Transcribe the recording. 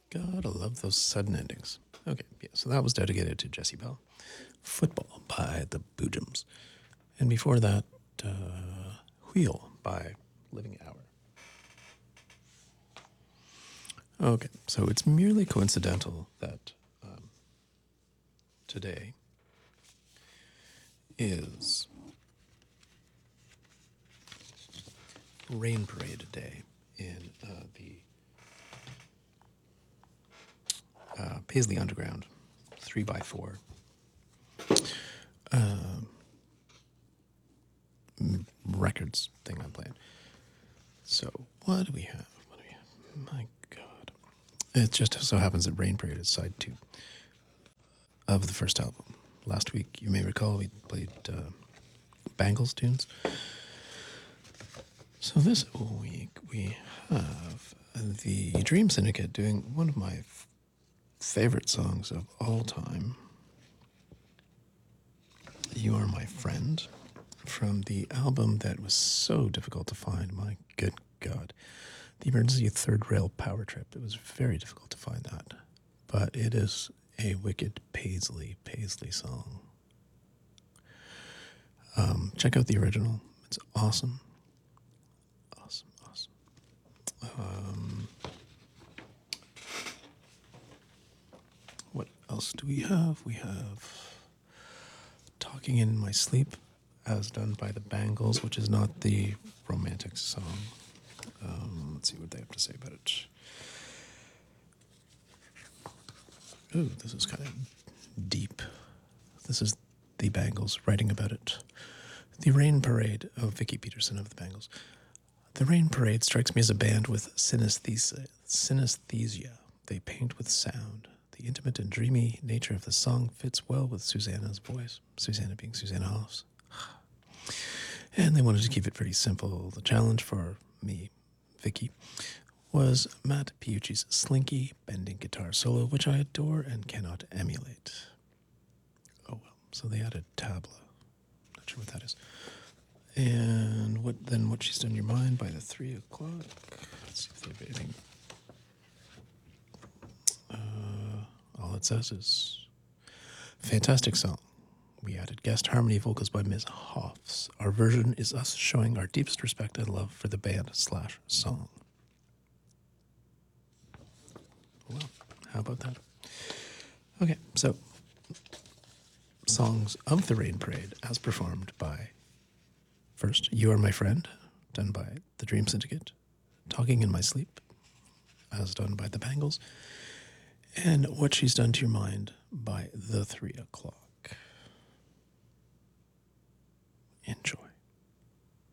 Gotta love those sudden endings. Okay, yeah, so that was dedicated to Jesse Bell. Football by the Boojums. And before that, Wheel by Living Hour. Okay, so it's merely coincidental that today is Rain Parade Day in the Paisley Underground 3x4 records thing I'm playing. So what do we have? My God. It just so happens that Rain Parade is side 2 of the first album. Last week, you may recall, we played Bangles tunes. So this week we have the Dream Syndicate doing one of my favorite songs of all time, You Are My Friend, from the album that was so difficult to find. My good God. The Emergency Third Rail Power Trip. It was very difficult to find that. But it is a wicked Paisley song. Check out the original. It's awesome. What else do we have? We have Talking in My Sleep, as done by the Bangles, which is not the romantic song. Let's see what they have to say about it. Ooh, this is kind of deep. This is the Bangles writing about it. The Rain Parade of Vicky Peterson of the Bangles. The Rain Parade strikes me as a band with synesthesia. They paint with sound. The intimate and dreamy nature of the song fits well with Susanna's voice. Susanna being Susanna Hoffs. And they wanted to keep it pretty simple. The challenge for me, Vicky, was Matt Piucci's slinky, bending guitar solo, which I adore and cannot emulate. Oh well, so they added tabla. Not sure what that is. And what she's done in your mind by the 3 o'clock. Let's see if they have anything. All it says is fantastic song. We added guest harmony vocals by Ms. Hoffs. Our version is us showing our deepest respect and love for the band/song. Well, how about that? Okay, so songs of the Rain Parade as performed by, first, You Are My Friend, done by the Dream Syndicate. Talking in My Sleep, as done by the Bangles. And What She's Done to Your Mind by the 3 o'clock. Enjoy.